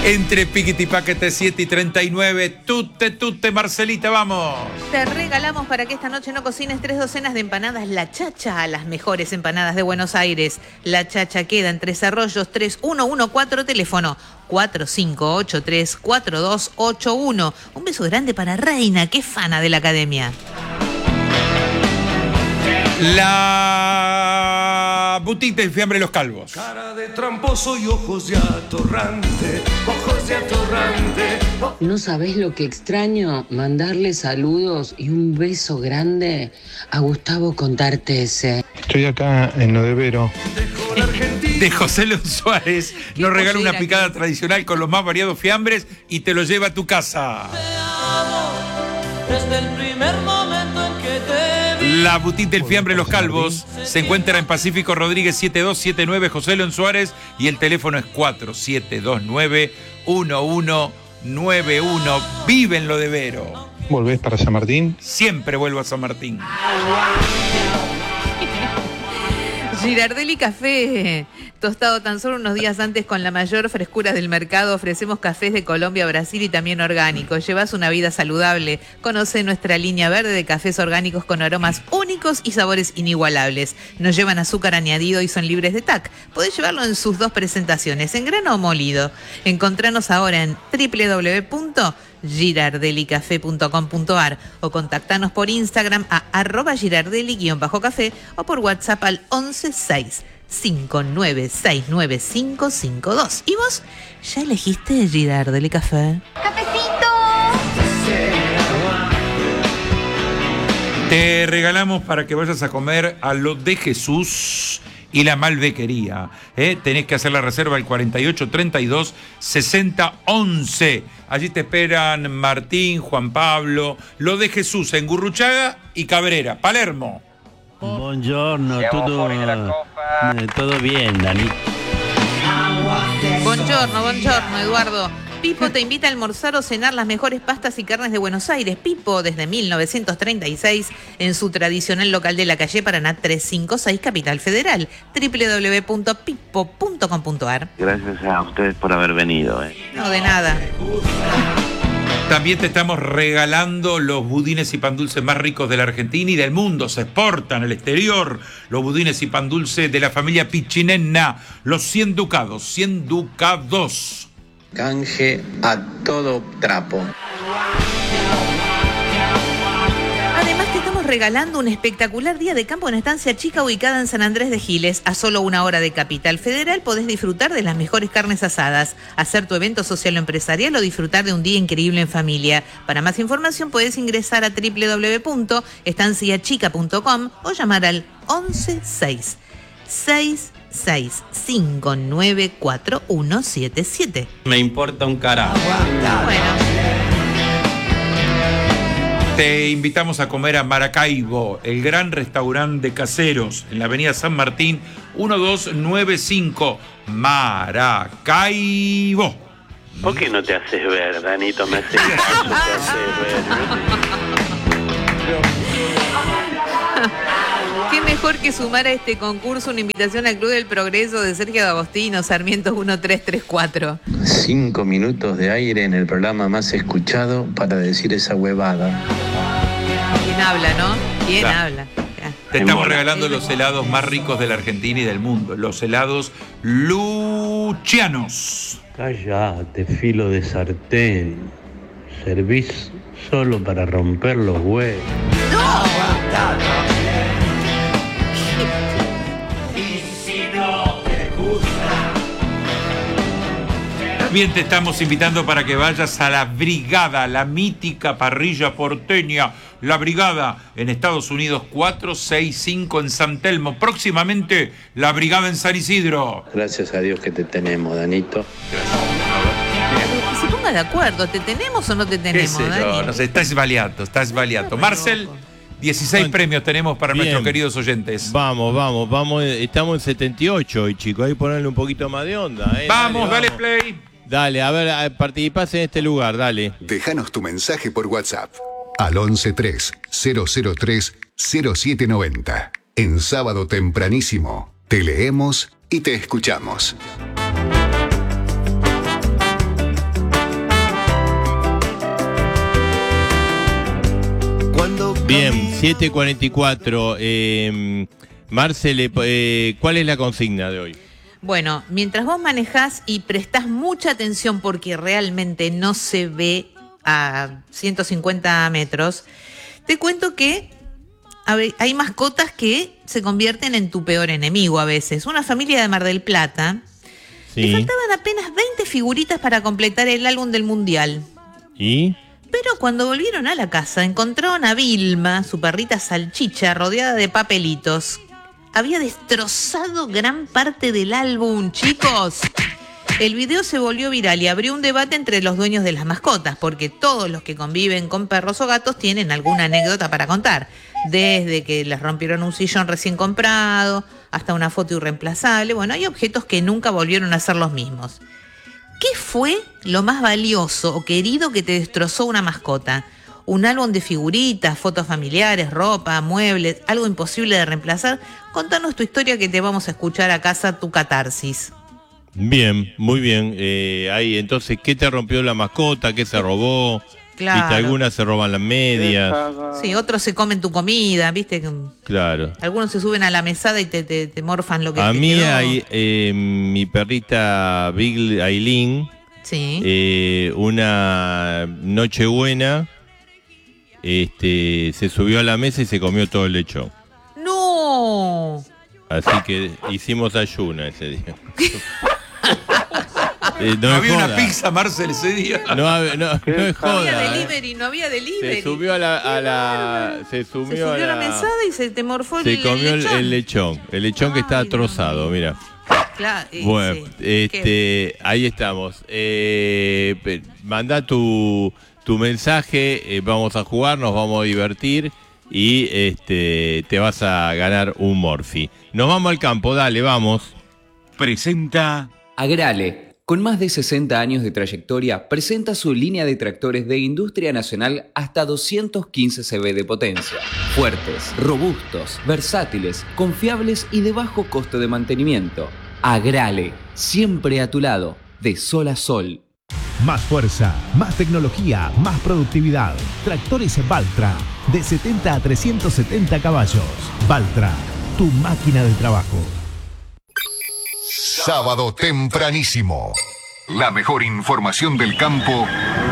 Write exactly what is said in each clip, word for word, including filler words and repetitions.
Entre Piquiti Paquete siete y treinta y nueve, tute, tute, Marcelita, vamos. Te regalamos para que esta noche no cocines tres docenas de empanadas La Chacha, las mejores empanadas de Buenos Aires. La Chacha queda en Tres Arroyos, tres uno uno cuatro, teléfono cuatro cinco ocho tres, cuatro dos ocho uno. Un beso grande para Reina, que es fana de la academia. La boutique del fiambre Los Calvos. Cara de tramposo y ojos de atorrante, ojos de atorrante. No sabés lo que extraño, mandarle saludos y un beso grande a Gustavo Contartese. Estoy acá en Odevero. De José León Suárez nos regala una picada aquí tradicional con los más variados fiambres y te lo lleva a tu casa. Te amo desde el primer momento en que te vi. La boutique del fiambre Los Calvos se encuentra en Pacífico Rodríguez siete dos siete nueve, José León Suárez, y el teléfono es cuatro siete dos nueve, uno uno nueve uno. Vive en Lodevero. ¿Volvés para San Martín? Siempre vuelvo a San Martín. Girardelli Café, tostado tan solo unos días antes con la mayor frescura del mercado. Ofrecemos cafés de Colombia, Brasil y también orgánicos. Llevas una vida saludable. Conoce nuestra línea verde de cafés orgánicos con aromas únicos y sabores inigualables. No llevan azúcar añadido y son libres de T A C. Podés llevarlo en sus dos presentaciones, en grano o molido. Encontranos ahora en doble u doble u doble u punto girardelli café punto com punto a r o contactanos por Instagram a arroba girardelli-café o por WhatsApp al once seis cinco nueve seis nueve cinco cinco dos. ¿Y vos ya elegiste Girardelli Café? ¡Cafecito! Te regalamos para que vayas a comer a lo de Jesús y la Malbequería. ¿eh? Tenés que hacer la reserva al cuarenta y ocho treinta y dos sesenta once. Allí te esperan Martín, Juan Pablo, lo de Jesús en Gurruchaga y Cabrera, Palermo. Buongiorno, todo, eh, todo bien, Dani. Buongiorno, buongiorno, Eduardo. Pipo te invita a almorzar o cenar las mejores pastas y carnes de Buenos Aires. Pipo, desde mil novecientos treinta y seis, en su tradicional local de la calle Paraná trescientos cincuenta y seis, Capital Federal. doble u doble u doble u punto pipo punto com punto a r. Gracias a ustedes por haber venido. Eh. No, de nada. También te estamos regalando los budines y pan dulce más ricos de la Argentina y del mundo. Se exportan al exterior los budines y pan dulce de la familia Piccinenna. Los cien ducados, cien ducados. Canje a todo trapo. Además te estamos regalando un espectacular día de campo en Estancia Chica ubicada en San Andrés de Giles. A solo una hora de Capital Federal podés disfrutar de las mejores carnes asadas, hacer tu evento social o empresarial o disfrutar de un día increíble en familia. Para más información podés ingresar a doble u doble u doble u punto estancia chica punto com o llamar al once seis seis seis cinco nueve cuatro uno siete siete. Me importa un carajo. Bueno. Te invitamos a comer a Maracaibo, el gran restaurante de caseros, en la avenida San Martín, uno dos nueve cinco, Maracaibo. ¿Por qué no te haces ver, Danito? Me haces caso, te haces ver. Qué mejor que sumar a este concurso una invitación al Club del Progreso de Sergio D'Agostino, Sarmiento uno tres tres cuatro. Cinco minutos de aire en el programa más escuchado para decir esa huevada. ¿Quién habla, no? ¿Quién Claro. habla? Te estamos regalando los helados más ricos de la Argentina y del mundo. Los helados Lucianos. Cállate, filo de sartén. Servís solo para romper los huevos. También te estamos invitando para que vayas a La Brigada, la mítica parrilla porteña. La Brigada en Estados Unidos, cuatrocientos sesenta y cinco en San Telmo. Próximamente, La Brigada en San Isidro. Gracias a Dios que te tenemos, Danito. Que se ponga de acuerdo, ¿te tenemos o no te ¿Qué tenemos, sé yo? Dani? No sé, está esbaleato, está esbaleato. Marcel, dieciséis premios tenemos para Bien. nuestros queridos oyentes. Vamos, vamos, vamos. Estamos en setenta y ocho hoy, chicos. Hay que ponerle un poquito más de onda. ¿eh? Vamos, dale, vamos. play. Dale, a ver, participás en este lugar, dale. Déjanos tu mensaje por WhatsApp al once tres cero cero tres cero siete noventa. En Sábado Tempranísimo te leemos y te escuchamos. Bien, siete cuarenta y cuatro. Eh, Marcele, eh, ¿cuál es la consigna de hoy? Bueno, mientras vos manejás y prestás mucha atención porque realmente no se ve a ciento cincuenta metros, te cuento que a ver, hay mascotas que se convierten en tu peor enemigo a veces. Una familia de Mar del Plata, Sí. le faltaban apenas veinte figuritas para completar el álbum del Mundial. ¿Y? Pero cuando volvieron a la casa, encontraron a Vilma, su perrita salchicha, rodeada de papelitos. Había destrozado gran parte del álbum, chicos. El video se volvió viral y abrió un debate entre los dueños de las mascotas, porque todos los que conviven con perros o gatos tienen alguna anécdota para contar. Desde que les rompieron un sillón recién comprado, hasta una foto irreemplazable. Bueno, hay objetos que nunca volvieron a ser los mismos. ¿Qué fue lo más valioso o querido que te destrozó una mascota? Un álbum de figuritas, fotos familiares, ropa, muebles, algo imposible de reemplazar. Contanos tu historia que te vamos a escuchar a casa, tu catarsis. Bien, muy bien. Eh, ahí, entonces, ¿qué te rompió la mascota? ¿Qué se robó? Claro. ¿Viste? Algunas se roban las medias. Sí, otros se comen tu comida, ¿viste? Claro. Algunos se suben a la mesada y te, te, te morfan lo que A te mí, quedó. hay, eh, mi perrita Big Aileen, Sí. eh, una Nochebuena, este, se subió a la mesa y se comió todo el lechón. ¡No! Así que hicimos ayuna ese día. Eh, no No es había joda. una pizza, Marcel, ese día. No, hab- no, no es No había joda. eh. delivery, no había delivery. Se subió a la, a la se subió, Se subió a a la la, mesada y se te morfó el, se comió el, lechón. el lechón, el lechón que está Ay, Dios trozado, mío. mira. Claro, eh, Bueno, sí. este, ¿Qué? ahí estamos. Eh, pe- manda tu, tu mensaje, eh, vamos a jugar, nos vamos a divertir y este, te vas a ganar un Morphy. Nos vamos al campo, dale, vamos. Presenta Agrale, con más de sesenta años de trayectoria, presenta su línea de tractores de industria nacional hasta doscientos quince centímetros de potencia. Fuertes, robustos, versátiles, confiables y de bajo costo de mantenimiento. Agrale, siempre a tu lado, de sol a sol. Más fuerza, más tecnología, más productividad. Tractores Valtra, de setenta a trescientos setenta caballos. Valtra, tu máquina de trabajo. Sábado tempranísimo. La mejor información del campo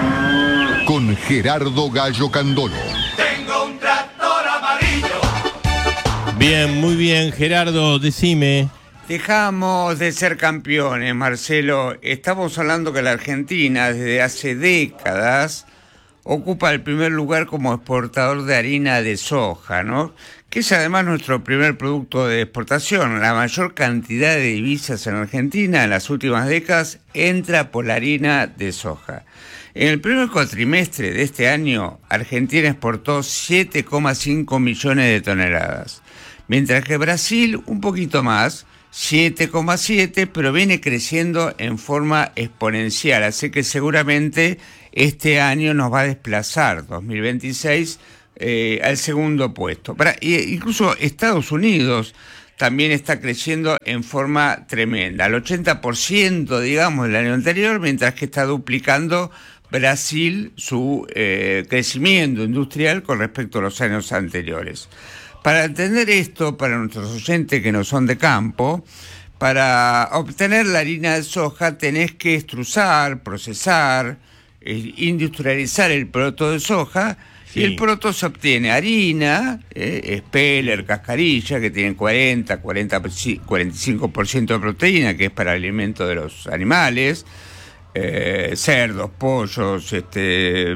con Gerardo Gallo Candolo. Tengo un tractor amarillo. Bien, muy bien, Gerardo, decime. Dejamos de ser campeones, Marcelo. Estamos hablando que la Argentina desde hace décadas ocupa el primer lugar como exportador de harina de soja, ¿no? Que es además nuestro primer producto de exportación. La mayor cantidad de divisas en Argentina en las últimas décadas entra por la harina de soja. En el primer cuatrimestre de este año, Argentina exportó siete coma cinco millones de toneladas, mientras que Brasil un poquito más, siete coma siete, pero viene creciendo en forma exponencial, así que seguramente este año nos va a desplazar, dos mil veintiséis, eh, al segundo puesto. Para, incluso Estados Unidos también está creciendo en forma tremenda, al ochenta por ciento, digamos, del año anterior, mientras que está duplicando Brasil su eh, crecimiento industrial con respecto a los años anteriores. Para entender esto, para nuestros oyentes que no son de campo, para obtener la harina de soja tenés que extrusar, procesar, eh, industrializar el proto de soja. Sí. Y el proto se obtiene harina, eh, speller, cascarilla, que tienen cuarenta, cuarenta, cuarenta y cinco por ciento de proteína, que es para el alimento de los animales, eh, cerdos, pollos, este,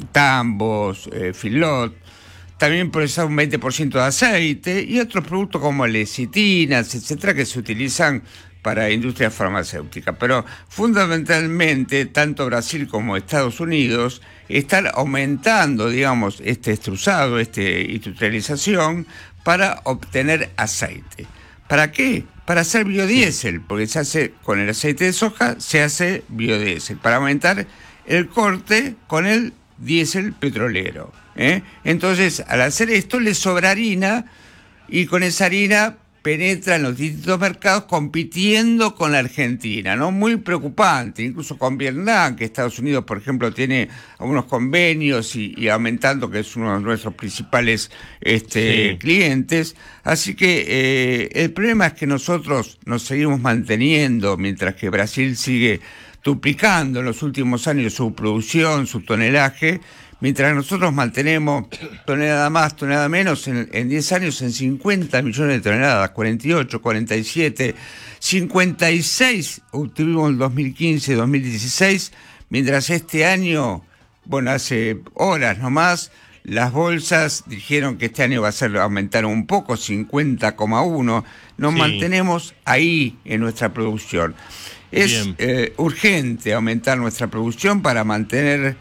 tambos, eh, filot. También procesa un veinte por ciento de aceite y otros productos como lecitinas, etcétera, que se utilizan para industria farmacéutica. Pero fundamentalmente, tanto Brasil como Estados Unidos están aumentando, digamos, este extrusado, esta industrialización, para obtener aceite. ¿Para qué? Para hacer biodiesel, porque se hace con el aceite de soja, se hace biodiesel, para aumentar el corte con el diésel petrolero. ¿eh? Entonces, al hacer esto, le sobra harina y con esa harina penetra en los distintos mercados compitiendo con la Argentina, ¿no? Muy preocupante, incluso con Vietnam, que Estados Unidos, por ejemplo, tiene algunos convenios y, y aumentando, que es uno de nuestros principales este, sí. clientes. Así que eh, el problema es que nosotros nos seguimos manteniendo, mientras que Brasil sigue duplicando en los últimos años su producción, su tonelaje, mientras nosotros mantenemos tonelada más, tonelada menos, en, en diez años en cincuenta millones de toneladas, cuarenta y ocho, cuarenta y siete, cincuenta y seis obtuvimos en dos mil quince, dos mil dieciséis, mientras este año, bueno, hace horas nomás, las bolsas dijeron que este año va a ser aumentar un poco, cincuenta coma uno, nos sí. mantenemos ahí en nuestra producción. Es eh, urgente aumentar nuestra producción para mantener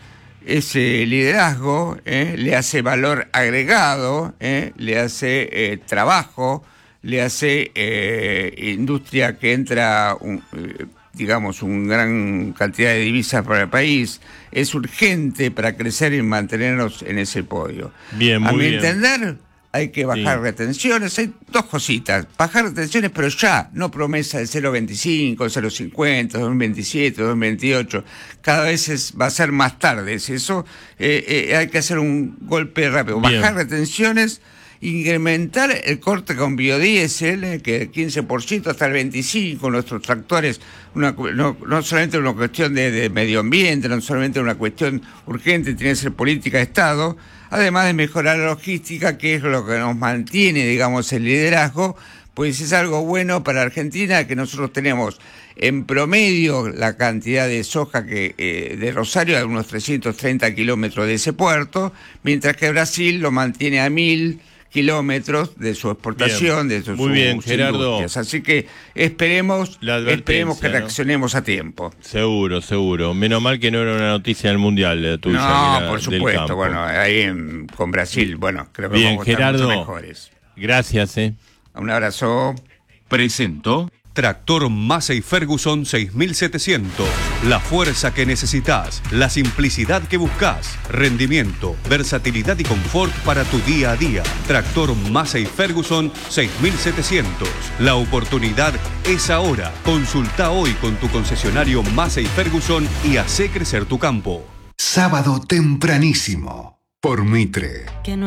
ese liderazgo, eh, le hace valor agregado, eh, le hace eh, trabajo, le hace eh, industria que entra, un, eh, digamos, una gran cantidad de divisas para el país. Es urgente para crecer y mantenernos en ese podio. Bien, muy A mi bien. entender, hay que bajar Sí. retenciones. Hay dos cositas. Bajar retenciones, pero ya, no promesa de cero coma veinticinco, cero coma cincuenta, dos mil veintisiete, dos mil veintiocho. Cada vez es, va a ser más tarde. Es eso. Eh, eh, hay que hacer un golpe rápido. Bien. Bajar retenciones, incrementar el corte con biodiesel, eh, que el quince por ciento hasta el veinticinco por ciento, nuestros tractores, una, no, no solamente una cuestión de, de medio ambiente, no solamente una cuestión urgente, tiene que ser política de Estado, además de mejorar la logística, que es lo que nos mantiene, digamos, el liderazgo, pues es algo bueno para Argentina, que nosotros tenemos en promedio la cantidad de soja que eh, de Rosario a unos trescientos treinta kilómetros de ese puerto, mientras que Brasil lo mantiene a mil kilómetros de su exportación, bien. de sus Muy bien, Gerardo. industrias. Así que esperemos, esperemos que ¿no? reaccionemos a tiempo. Seguro, seguro. Menos mal que no era una noticia del Mundial la tuya. No, era por del supuesto. campo. Bueno, ahí en, con Brasil, bueno, creo que Bien, vamos a estar Gerardo, mucho mejores. Gracias, eh. Un abrazo. Presentó Tractor Massey Ferguson seis mil setecientos. La fuerza que necesitas, la simplicidad que buscas, rendimiento, versatilidad y confort para tu día a día. Tractor Massey Ferguson seis mil setecientos. La oportunidad es ahora. Consulta hoy con tu concesionario Massey Ferguson y hace crecer tu campo. Sábado tempranísimo por Mitre. Que no